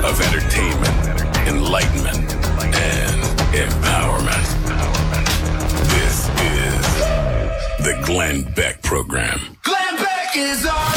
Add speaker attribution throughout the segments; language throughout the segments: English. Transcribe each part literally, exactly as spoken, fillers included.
Speaker 1: of entertainment, enlightenment, and empowerment. This is the Glenn Beck Program.
Speaker 2: Glenn Beck is on.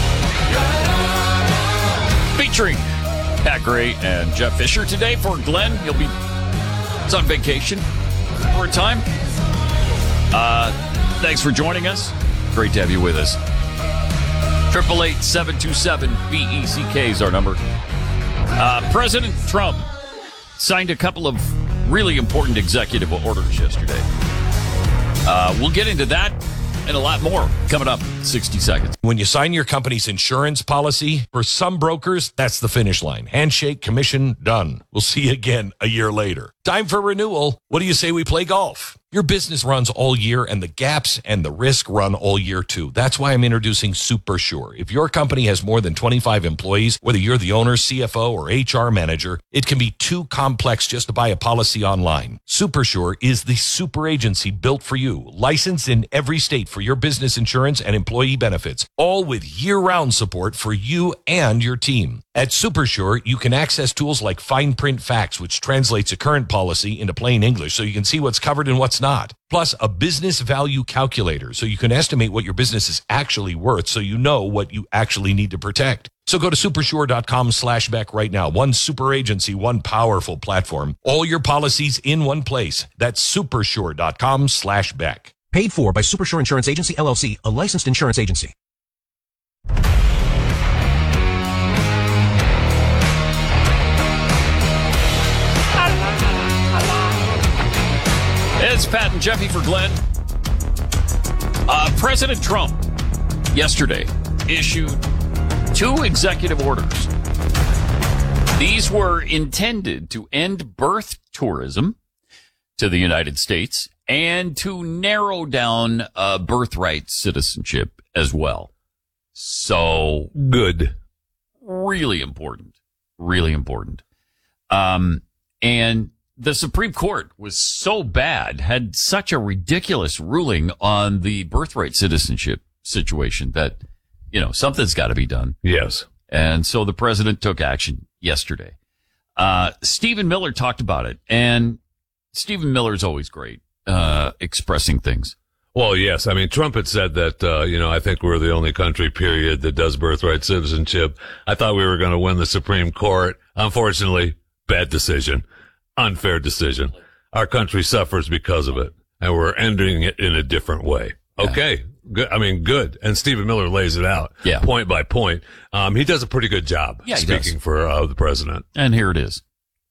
Speaker 3: Featuring Pat Gray and Jeff Fisher today for Glenn. He'll be it's on vacation for a time. Uh, thanks for joining us. Great to have you with us. Triple eight seven two seven B E C K is our number. Uh, President Trump signed a couple of really important executive orders yesterday. Uh, we'll get into that and a lot more coming up in sixty seconds.
Speaker 4: When you sign your company's insurance policy, for some brokers, that's the finish line. Handshake, commission, done. We'll see you again a year later. Time for renewal. What do you say we play golf? Your business runs all year, and the gaps and the risk run all year, too. That's why I'm introducing SuperSure. If your company has more than twenty-five employees, whether you're the owner, C F O, or H R manager, it can be too complex just to buy a policy online. SuperSure is the super agency built for you, licensed in every state for your business insurance and employee benefits, all with year-round support for you and your team. At SuperSure, you can access tools like Fine Print Facts, which translates a current policy into plain English so you can see what's covered and what's not. Plus, a business value calculator so you can estimate what your business is actually worth so you know what you actually need to protect. So go to supersure.com slash Beck right now. One super agency, one powerful platform. All your policies in one place. That's supersure.com slash Beck.
Speaker 5: Paid for by SuperSure Insurance Agency, L L C, a licensed insurance agency.
Speaker 3: It's Pat and Jeffy for Glenn. Uh, President Trump yesterday issued two executive orders. These were intended to end birth tourism to the United States and to narrow down uh, birthright citizenship as well. So
Speaker 6: good.
Speaker 3: Really important. Really important. Um, and the Supreme Court was so bad, had such a ridiculous ruling on the birthright citizenship situation that, you know, something's got to be done.
Speaker 6: Yes.
Speaker 3: And so the president took action yesterday. Uh, Stephen Miller talked about it, and Stephen Miller's always great, uh, expressing things.
Speaker 6: Well, yes. I mean, Trump had said that, uh, you know, I think we're the only country, period, that does birthright citizenship. I thought we were going to win the Supreme Court. Unfortunately, bad decision. Unfair decision. Our country suffers because of it, and we're ending it in a different way. Okay. Yeah. Good. I mean, good. And Stephen Miller lays it out
Speaker 3: yeah.
Speaker 6: point by point. Um, he does a pretty good job
Speaker 3: yeah,
Speaker 6: speaking for uh, the president.
Speaker 3: And here it is.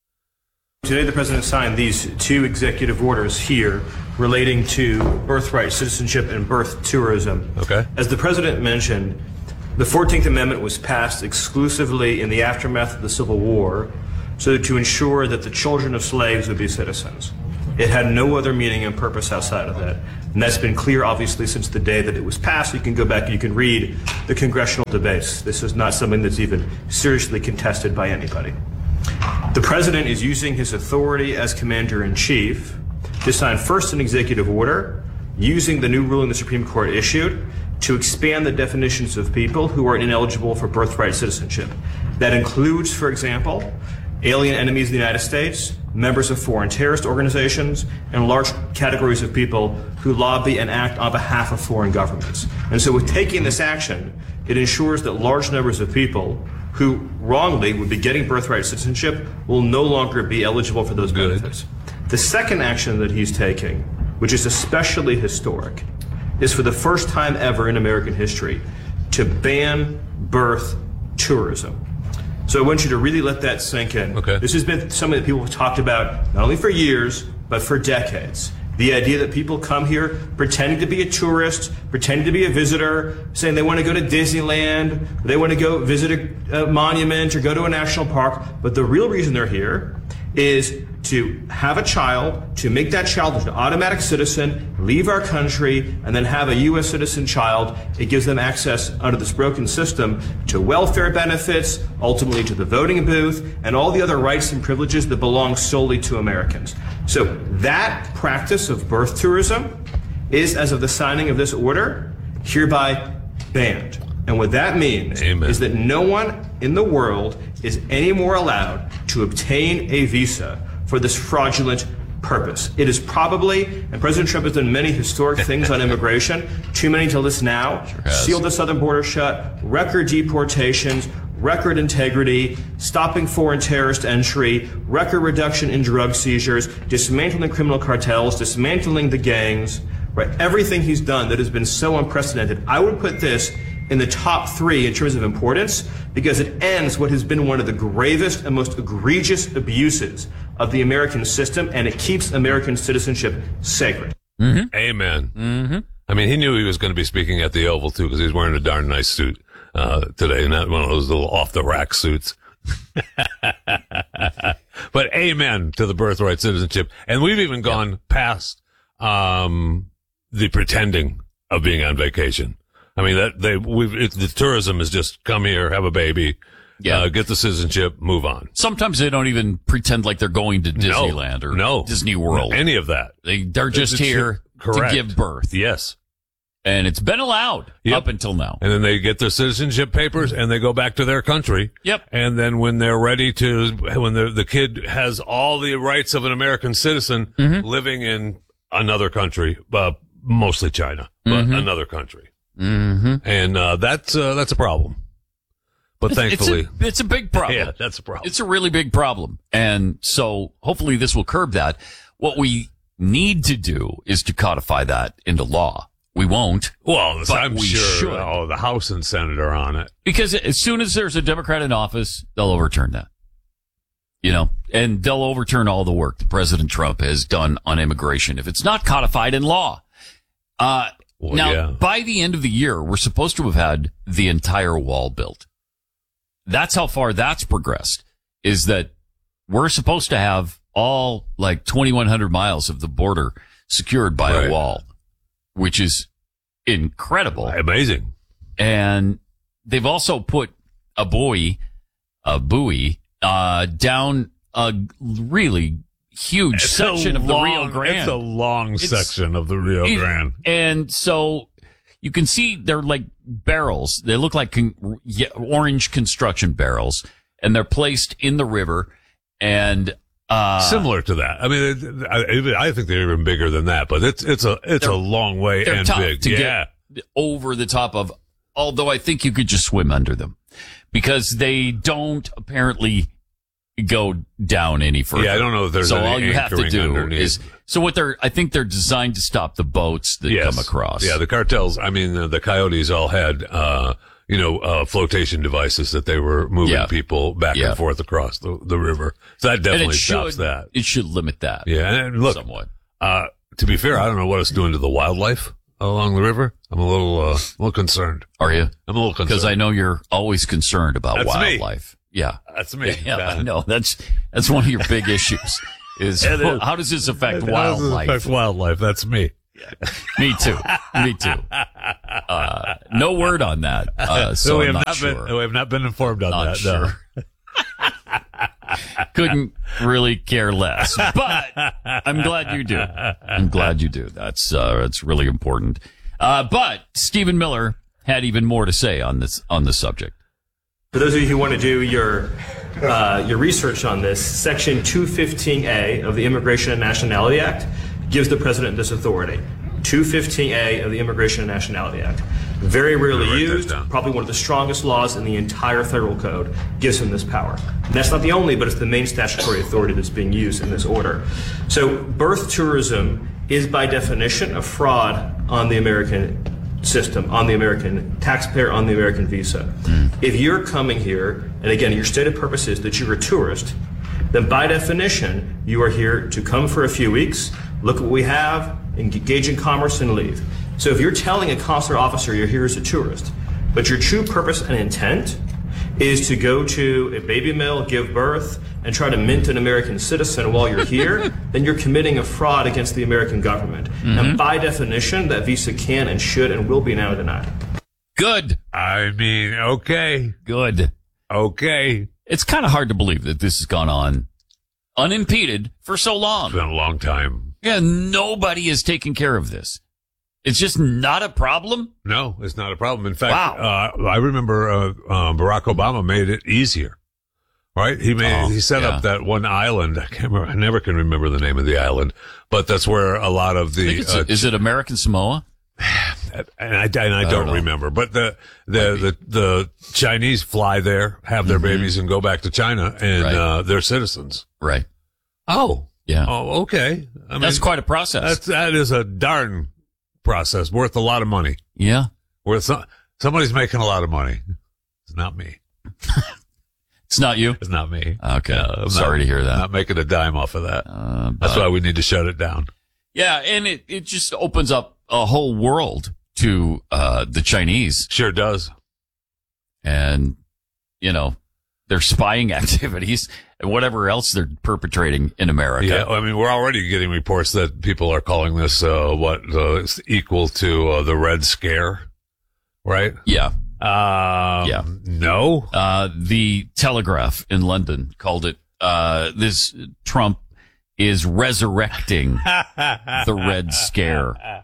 Speaker 7: Today, the president signed these two executive orders here relating to birthright citizenship and birth tourism.
Speaker 6: Okay.
Speaker 7: As the president mentioned, the fourteenth Amendment was passed exclusively in the aftermath of the Civil War so to ensure that the children of slaves would be citizens. It had no other meaning and purpose outside of that. And that's been clear, obviously, since the day that it was passed. You can go back and you can read the congressional debates. This is not something that's even seriously contested by anybody. The president is using his authority as commander-in-chief to sign first an executive order using the new ruling the Supreme Court issued to expand the definitions of people who are ineligible for birthright citizenship. That includes, for example, alien enemies of the United States, members of foreign terrorist organizations, and large categories of people who lobby and act on behalf of foreign governments. And so with taking this action, it ensures that large numbers of people who wrongly would be getting birthright citizenship will no longer be eligible for those
Speaker 6: Good.
Speaker 7: benefits. The second action that he's taking, which is especially historic, is for the first time ever in American history to ban birth tourism. So I want you to really let that sink in.
Speaker 6: Okay.
Speaker 7: This has been something that people have talked about not only for years, but for decades. The idea that people come here pretending to be a tourist, pretending to be a visitor, saying they want to go to Disneyland, they want to go visit a, a monument or go to a national park. But the real reason they're here is to have a child, to make that child an automatic citizen, leave our country, and then have a U S citizen child. It gives them access under this broken system to welfare benefits, ultimately to the voting booth, and all the other rights and privileges that belong solely to Americans. So that practice of birth tourism is, as of the signing of this order, hereby banned. And what that means
Speaker 6: Amen.
Speaker 7: is that no one in the world is any more allowed to obtain a visa for this fraudulent purpose. It is probably, and President Trump has done many historic things on immigration, too many to list now,
Speaker 3: Sure
Speaker 7: sealed the southern border shut, record deportations, record integrity, stopping foreign terrorist entry, record reduction in drug seizures, dismantling criminal cartels, dismantling the gangs, right? Everything he's done that has been so unprecedented. I would put this in the top three in terms of importance because it ends what has been one of the gravest and most egregious abuses of the American system, and it keeps American citizenship sacred.
Speaker 6: Mm-hmm. Amen. Mm-hmm. I mean, he knew he was going to be speaking at the Oval, too, because he was wearing a darn nice suit uh, today, not one of those little off-the-rack suits. But amen to the birthright citizenship. And we've even gone yep. past um, the pretending of being on vacation. I mean, that they we've it, the tourism is just come here, have a baby, yeah, uh, get the citizenship, move on.
Speaker 3: Sometimes they don't even pretend like they're going to Disneyland
Speaker 6: no,
Speaker 3: or
Speaker 6: no,
Speaker 3: Disney World.
Speaker 6: Any of that.
Speaker 3: They they're just
Speaker 6: it's,
Speaker 3: here
Speaker 6: correct.
Speaker 3: to give birth.
Speaker 6: Yes,
Speaker 3: and it's been allowed yep. up until now.
Speaker 6: And then they get their citizenship papers and they go back to their country.
Speaker 3: Yep.
Speaker 6: And then when they're ready to, when the the kid has all the rights of an American citizen mm-hmm. living in another country, uh, mostly China, but mm-hmm. another country.
Speaker 3: Mm-hmm.
Speaker 6: And uh, that's uh, that's a problem. But
Speaker 3: it's,
Speaker 6: thankfully,
Speaker 3: it's a, it's a big problem.
Speaker 6: Yeah, that's a problem.
Speaker 3: It's a really big problem, and so hopefully this will curb that. What we need to do is to codify that into law. We won't.
Speaker 6: Well,
Speaker 3: but
Speaker 6: I'm
Speaker 3: we
Speaker 6: sure.
Speaker 3: Should.
Speaker 6: Oh, the House and Senate are on it
Speaker 3: because as soon as there's a Democrat in office, they'll overturn that. You know, and they'll overturn all the work that President Trump has done on immigration if it's not codified in law. Uh.
Speaker 6: Well,
Speaker 3: now,
Speaker 6: yeah.
Speaker 3: by the end of the year, we're supposed to have had the entire wall built. That's how far that's progressed, is that we're supposed to have all like twenty-one hundred miles of the border secured by right. a wall, which is incredible.
Speaker 6: Amazing.
Speaker 3: And they've also put a buoy, a buoy, uh, down a really huge
Speaker 6: it's
Speaker 3: section of the
Speaker 6: long,
Speaker 3: Rio Grande.
Speaker 6: It's a long
Speaker 3: it's,
Speaker 6: section of the Rio
Speaker 3: it,
Speaker 6: Grande.
Speaker 3: And so you can see they're like barrels. They look like con- yeah, orange construction barrels, and they're placed in the river. And uh,
Speaker 6: similar to that. I mean, I, I think they're even bigger than that, but it's it's a it's a long way
Speaker 3: they're
Speaker 6: and
Speaker 3: tough
Speaker 6: big.
Speaker 3: To
Speaker 6: yeah.
Speaker 3: get over the top of, although I think you could just swim under them because they don't apparently go down any further.
Speaker 6: Yeah, I don't know if there's
Speaker 3: so
Speaker 6: any
Speaker 3: all you have to do
Speaker 6: underneath.
Speaker 3: is so what they're I think they're designed to stop the boats that
Speaker 6: yes.
Speaker 3: come across.
Speaker 6: Yeah, the cartels, I mean the, the coyotes all had uh you know uh flotation devices that they were moving
Speaker 3: yeah.
Speaker 6: people back
Speaker 3: yeah.
Speaker 6: and forth across the, the river. So that definitely stops
Speaker 3: should,
Speaker 6: that.
Speaker 3: It should limit that.
Speaker 6: Yeah, and look,
Speaker 3: somewhat.
Speaker 6: Uh to be fair, I don't know what it's doing to the wildlife along the river. I'm a little uh, a little concerned.
Speaker 3: Are you?
Speaker 6: I'm a little concerned
Speaker 3: because I know you're always concerned about
Speaker 6: That's
Speaker 3: wildlife.
Speaker 6: Me.
Speaker 3: Yeah,
Speaker 6: that's me.
Speaker 3: Yeah, I know. That's that's one of your big issues. Is well, how does this affect
Speaker 6: how
Speaker 3: wildlife?
Speaker 6: Does this affect wildlife. That's me.
Speaker 3: Me too. Me too. Uh, no word on that. Uh, so
Speaker 6: we
Speaker 3: I'm
Speaker 6: have
Speaker 3: not,
Speaker 6: not
Speaker 3: sure.
Speaker 6: been. We have not been informed on
Speaker 3: not
Speaker 6: that.
Speaker 3: Sure. No. Couldn't really care less, but I'm glad you do. I'm glad you do. That's uh, that's really important. Uh, but Stephen Miller had even more to say on this on this subject.
Speaker 7: For those of you who want to do your uh, your research on this, Section two fifteen A of the Immigration and Nationality Act gives the president this authority. two fifteen A of the Immigration and Nationality Act. Very rarely used, probably one of the strongest laws in the entire federal code, gives him this power. And that's not the only, but it's the main statutory authority that's being used in this order. So birth tourism is by definition a fraud on the American system, on the American taxpayer, on the American visa. Mm. If you're coming here, and again, your stated purpose is that you're a tourist, then by definition, you are here to come for a few weeks, look at what we have, engage in commerce, and leave. So if you're telling a consular officer you're here as a tourist, but your true purpose and intent is to go to a baby mill, give birth, and try to mint an American citizen while you're here, then you're committing a fraud against the American government. Mm-hmm. And by definition, that visa can and should and will be now denied.
Speaker 3: Good.
Speaker 6: I mean, okay.
Speaker 3: Good.
Speaker 6: Okay.
Speaker 3: It's kind of hard to believe that this has gone on unimpeded for so long.
Speaker 6: It's been a long time.
Speaker 3: Yeah, nobody is taking care of this. It's just not a problem?
Speaker 6: No, it's not a problem. In fact,
Speaker 3: wow.
Speaker 6: uh, I remember uh, uh, Barack Obama made it easier. right? He made,
Speaker 3: Oh,
Speaker 6: he set
Speaker 3: yeah.
Speaker 6: up that one island. I can't remember. I never can remember the name of the island, but that's where a lot of
Speaker 3: I think
Speaker 6: the,
Speaker 3: it's
Speaker 6: uh,
Speaker 3: is it American Samoa?
Speaker 6: and I, and I don't,
Speaker 3: don't know.
Speaker 6: remember, but the, the, the, the Chinese fly there, have their babies and go back to China, and,
Speaker 3: Right.
Speaker 6: uh, they're citizens.
Speaker 3: Right.
Speaker 6: Oh.
Speaker 3: Yeah.
Speaker 6: Oh, okay. I mean,
Speaker 3: That's quite a process.
Speaker 6: That's, that is a darn process worth a lot of money.
Speaker 3: yeah.
Speaker 6: Worth some, somebody's making a lot of money. It's not me.
Speaker 3: It's not you.
Speaker 6: It's not me.
Speaker 3: Okay.
Speaker 6: Uh, I'm
Speaker 3: Sorry
Speaker 6: not-
Speaker 3: to hear that.
Speaker 6: Not making a dime off of that.
Speaker 3: Uh,
Speaker 6: That's
Speaker 3: but-
Speaker 6: why we need to shut it down.
Speaker 3: Yeah, and it, it just opens up a whole world to uh, the Chinese
Speaker 6: Sure does.
Speaker 3: and, you know, their spying activities and whatever else they're perpetrating in America.
Speaker 6: Yeah, I mean, we're already getting reports that people are calling this uh, what uh, is equal to uh, the Red Scare, right?
Speaker 3: Yeah.
Speaker 6: Um,
Speaker 3: Yeah.
Speaker 6: No.
Speaker 3: Uh, the Telegraph in London called it, uh, this Trump is resurrecting the Red Scare.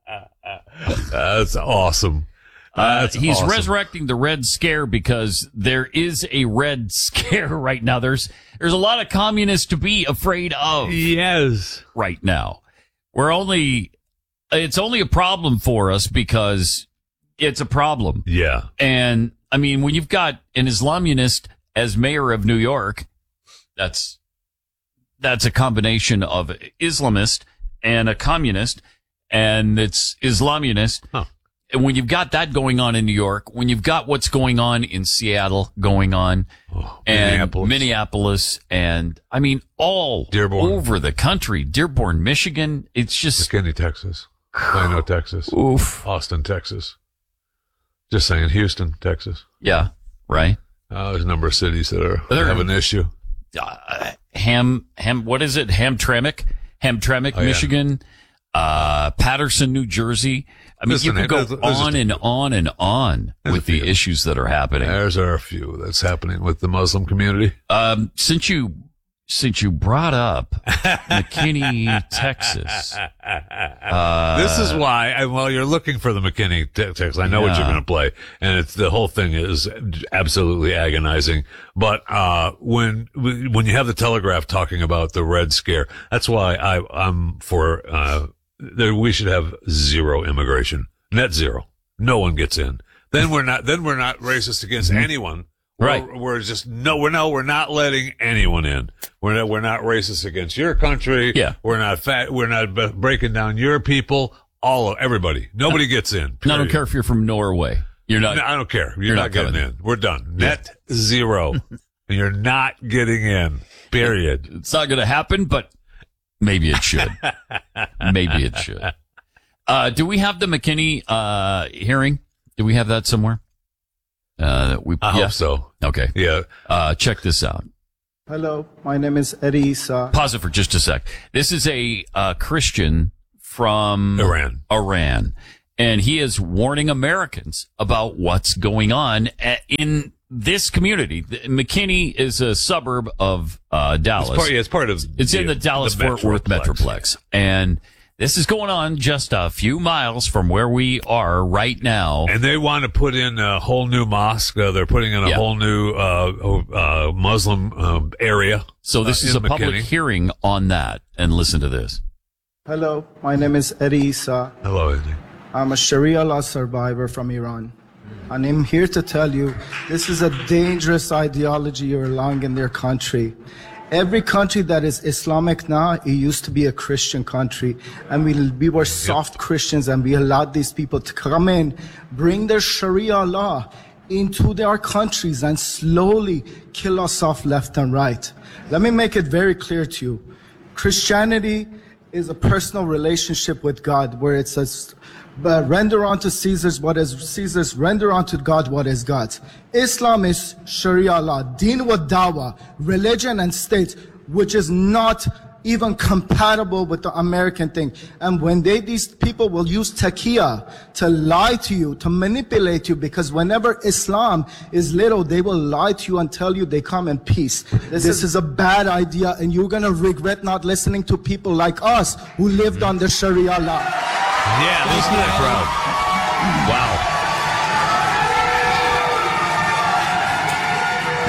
Speaker 6: That's awesome.
Speaker 3: Uh,
Speaker 6: That's
Speaker 3: he's
Speaker 6: awesome.
Speaker 3: resurrecting the Red Scare because there is a Red Scare right now. There's there's a lot of communists to be afraid of
Speaker 6: Yes.
Speaker 3: right now. We're only it's only a problem for us because it's a problem.
Speaker 6: Yeah.
Speaker 3: And I mean, when you've got an Islamunist as mayor of New York, that's that's a combination of Islamist and a communist, and it's Islamunist.
Speaker 6: Huh.
Speaker 3: And when you've got that going on in New York, when you've got what's going on in Seattle going on,
Speaker 6: Oh,
Speaker 3: and
Speaker 6: Minneapolis.
Speaker 3: Minneapolis, and I mean all
Speaker 6: Dearborn.
Speaker 3: over the country, Dearborn, Michigan, it's just
Speaker 6: McKinney, Texas. Plano, Texas.
Speaker 3: oof.
Speaker 6: Austin, Texas. Just saying, Houston, Texas.
Speaker 3: Yeah, right.
Speaker 6: Uh, there's a number of cities that are
Speaker 3: There-
Speaker 6: have an issue.
Speaker 3: uh, Ham, Ham, what is it? Hamtramck, Hamtramck,
Speaker 6: Oh, yeah.
Speaker 3: Michigan, uh, Patterson, New Jersey. I mean,
Speaker 6: Listen,
Speaker 3: you could go
Speaker 6: there's- there's
Speaker 3: on
Speaker 6: just a
Speaker 3: and
Speaker 6: few.
Speaker 3: on and on
Speaker 6: There's
Speaker 3: with
Speaker 6: a
Speaker 3: the
Speaker 6: few.
Speaker 3: issues that are happening.
Speaker 6: There's a few that's happening with the Muslim community.
Speaker 3: Um, since you, since you brought up McKinney, Texas, uh,
Speaker 6: This is why, I, well, you're looking for the McKinney te- Texas. I know what
Speaker 3: Yeah.
Speaker 6: you're going to play, and it's the whole thing is absolutely agonizing. But uh, when when you have the Telegraph talking about the Red Scare, that's why I, I'm for uh, there. We should have zero immigration, net zero. No one gets in. Then we're not. Then we're not racist against anyone.
Speaker 3: Right.
Speaker 6: We're, we're just no. We're no. We're not letting anyone in. We're not. We're not racist against your country.
Speaker 3: Yeah.
Speaker 6: We're not fat. We're not b- breaking down your people. All of everybody. Nobody gets in.
Speaker 3: and I don't
Speaker 6: period.
Speaker 3: care if you're from Norway. You're not.
Speaker 6: No, I don't care. You're,
Speaker 3: You're
Speaker 6: not,
Speaker 3: not
Speaker 6: getting
Speaker 3: coming
Speaker 6: in. We're done. Net zero. And you're not getting in. Period.
Speaker 3: It's not going to happen, but maybe it should. Maybe it should. Uh, do we have the McKinney, uh, hearing? Do we have that somewhere? Uh, we,
Speaker 6: I
Speaker 3: yeah.
Speaker 6: hope so.
Speaker 3: Okay.
Speaker 6: Yeah.
Speaker 3: Uh, check this out.
Speaker 8: Hello, my name is Eddie Issa.
Speaker 3: Pause it for just a sec. This is a, uh, Christian from
Speaker 6: Iran.
Speaker 3: Iran. And he is warning Americans about what's going on a- in this community. The- McKinney is a suburb of, uh, Dallas.
Speaker 6: It's part, yeah, it's part of.
Speaker 3: It's in the Dallas Fort Worth Metroplex. And this is going on just a few miles from where we are right now.
Speaker 6: And they want to put in a whole new mosque. Uh, they're putting in a
Speaker 3: Yeah.
Speaker 6: whole new uh, uh, Muslim um, area.
Speaker 3: So this
Speaker 6: uh,
Speaker 3: is a
Speaker 6: in
Speaker 3: public
Speaker 6: McKinney.
Speaker 3: hearing on that. And listen to this.
Speaker 8: Hello, my name is Eddie Issa.
Speaker 6: Hello, Eddie.
Speaker 8: I'm a Sharia law survivor from Iran. And I'm here to tell you this is a dangerous ideology you're allowing in their country. Every country that is Islamic now, it used to be a Christian country. And we, we were soft Christians and we allowed these people to come in, bring their Sharia law into their countries and slowly kill us off left and right. Let me make it very clear to you. Christianity is a personal relationship with God where it says, but render unto Caesar's what is Caesar's, render unto God what is God's. Islam is Sharia law, deen wa dawah, religion and state, which is not even compatible with the American thing. And when they, these people will use taqiyya to lie to you, to manipulate you, because whenever Islam is little, they will lie to you and tell you they come in peace. This, this is a bad idea, and you're gonna regret not listening to people like us who lived under Sharia law.
Speaker 6: Yeah, listen to that crowd. Wow.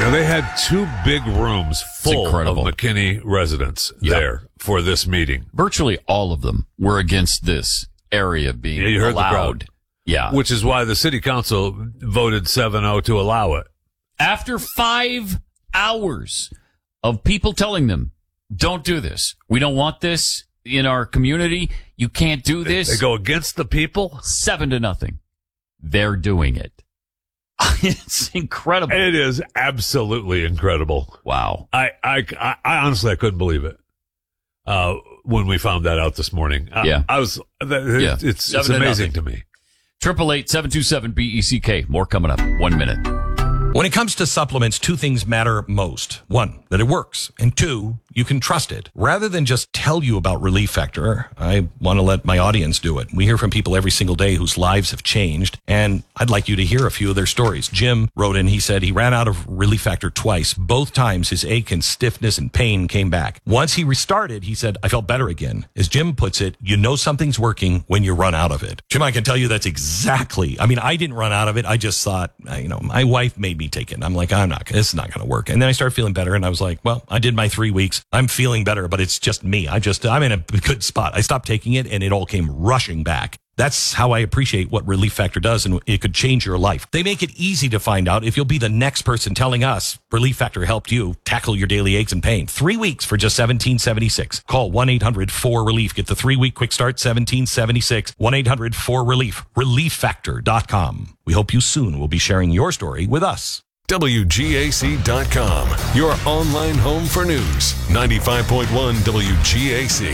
Speaker 6: Now, they had two big rooms full of
Speaker 3: incredible.
Speaker 6: McKinney residents
Speaker 3: Yep.
Speaker 6: there for this meeting,
Speaker 3: Virtually all of them were against this area being
Speaker 6: Yeah, you heard the
Speaker 3: allowed.
Speaker 6: crowd.
Speaker 3: Yeah.
Speaker 6: which is why the city council voted seven oh to allow it.
Speaker 3: After five hours of people telling them, don't do this. We don't want this in our community. You can't do this.
Speaker 6: They go against the people.
Speaker 3: Seven to nothing. They're doing it. It's incredible.
Speaker 6: It is absolutely incredible.
Speaker 3: Wow.
Speaker 6: I, I, I, I honestly, I couldn't believe it. Uh, when we found that out this morning. I,
Speaker 3: Yeah.
Speaker 6: I was, that, it,
Speaker 3: Yeah.
Speaker 6: it's, it's
Speaker 3: Seven to
Speaker 6: amazing
Speaker 3: nothing.
Speaker 6: to me.
Speaker 3: Triple eight seven two seven B E C K. More coming up. One minute.
Speaker 4: When it comes to supplements, two things matter most. One, that it works. And two, you can trust it. Rather than just tell you about Relief Factor, I want to let my audience do it. We hear from people every single day whose lives have changed, and I'd like you to hear a few of their stories. Jim wrote in, he said he ran out of Relief Factor twice. Both times his ache and stiffness and pain came back. Once he restarted, he said, I felt better again. As Jim puts it, you know something's working when you run out of it. Jim, I can tell you that's exactly, I mean, I didn't run out of it. I just thought, you know, my wife made me take it. I'm like, I'm not, this is not going to work. And then I started feeling better, and I was like, well, I did my three weeks. I'm feeling better, but it's just me. I just, I'm in a good spot. I stopped taking it, and it all came rushing back. That's how I appreciate what Relief Factor does, and it could change your life. They make it easy to find out if you'll be the next person telling us Relief Factor helped you tackle your daily aches and pain. Three weeks for just seventeen seventy-six. Call one eight hundred four relief. Get the three-week quick start, seventeen seventy-six. one eight hundred four relief. relief factor dot com. We hope you soon will be sharing your story with us.
Speaker 9: W G A C dot com, your online home for news. ninety-five point one W G A C.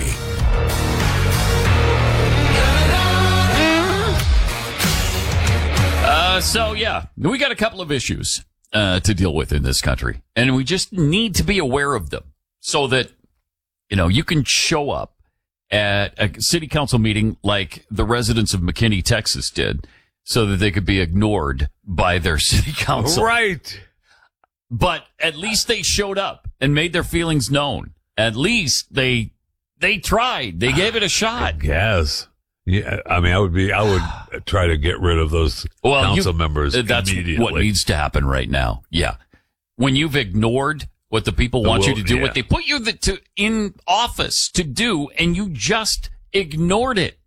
Speaker 3: Uh, so, yeah, we got a couple of issues uh, to deal with in this country, and we just need to be aware of them so that, you know, you can show up at a city council meeting like the residents of McKinney, Texas did, so that they could be ignored by their city council.
Speaker 6: Right.
Speaker 3: But at least they showed up and made their feelings known. At least they they tried. They gave it a shot.
Speaker 6: Yes. Yeah. I mean, I would be, I would try to get rid of those
Speaker 3: Well,
Speaker 6: council
Speaker 3: you-
Speaker 6: members
Speaker 3: That's
Speaker 6: immediately.
Speaker 3: what needs to happen right now. Yeah. When you've ignored what the people want you
Speaker 6: Well,
Speaker 3: to do,
Speaker 6: yeah.
Speaker 3: what they put you the, to, in office to do, and you just ignored it,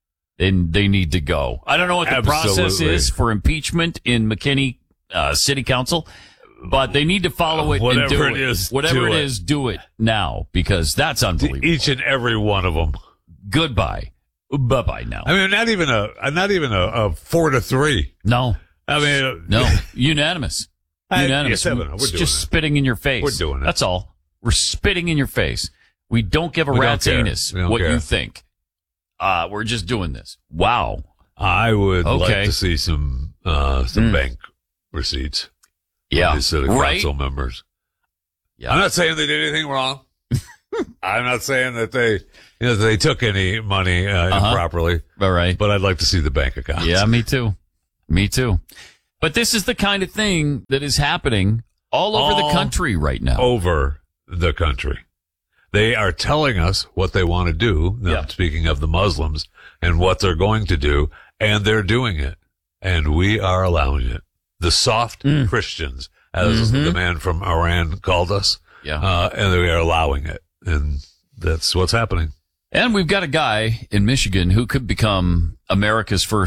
Speaker 3: then they need to go. I don't know what the process
Speaker 6: Absolutely.
Speaker 3: is for impeachment in McKinney uh, City Council, but they need to follow it and
Speaker 6: Whatever
Speaker 3: do
Speaker 6: it is,
Speaker 3: Whatever
Speaker 6: do
Speaker 3: it
Speaker 6: it.
Speaker 3: is, do it now, because that's unbelievable.
Speaker 6: Each and every one of them.
Speaker 3: Goodbye. Bye-bye now.
Speaker 6: I mean, not even a, not even a, a four to three.
Speaker 3: No.
Speaker 6: I mean,
Speaker 3: No. Unanimous.
Speaker 6: I-
Speaker 3: Unanimous.
Speaker 6: yeah, seven. We're
Speaker 3: It's
Speaker 6: doing
Speaker 3: just
Speaker 6: it.
Speaker 3: spitting in your face.
Speaker 6: We're doing it.
Speaker 3: That's all. We're spitting in your face. We don't give a
Speaker 6: We don't
Speaker 3: rat's
Speaker 6: care.
Speaker 3: anus
Speaker 6: We don't
Speaker 3: what
Speaker 6: care.
Speaker 3: you think. Uh, we're just doing this. Wow.
Speaker 6: I would
Speaker 3: Okay.
Speaker 6: like to see some, uh, some
Speaker 3: Mm.
Speaker 6: bank receipts.
Speaker 3: Yeah.
Speaker 6: From these city
Speaker 3: Right?
Speaker 6: council members.
Speaker 3: Yeah.
Speaker 6: I'm not saying they did anything wrong. I'm not saying that they, you know, that they took any money uh,
Speaker 3: Uh-huh.
Speaker 6: improperly,
Speaker 3: All right.
Speaker 6: but I'd like to see the bank accounts.
Speaker 3: Yeah, me too. Me too. But this is the kind of thing that is happening all over the
Speaker 6: All
Speaker 3: country right now.
Speaker 6: over the country. They are telling us what they want to do. Now,
Speaker 3: Yeah.
Speaker 6: speaking of the Muslims and what they're going to do, and they're doing it, and we are allowing it. The soft
Speaker 3: Mm.
Speaker 6: Christians, as
Speaker 3: Mhm.
Speaker 6: the man from Iran called us,
Speaker 3: Yeah.
Speaker 6: uh, and we are allowing it, and that's what's happening.
Speaker 3: And we've got a guy in Michigan who could become America's first